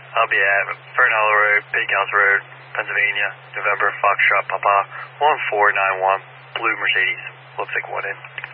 I'll be at Fern Hollow Road, Big House Road, Pennsylvania, November, Foxtrot, Papa, 1491, blue Mercedes. Looks like one in.